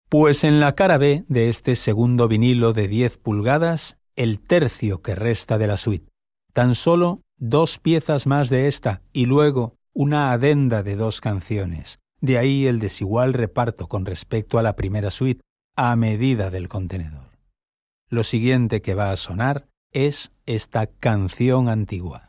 Pues en la cara B de este segundo vinilo de 10 pulgadas, el tercio que resta de la suite. Tan solo 2 piezas más de esta y luego una adenda de 2 canciones. De ahí el desigual reparto con respecto a la primera suite, a medida del contenedor. Lo siguiente que va a sonar es esta canción antigua.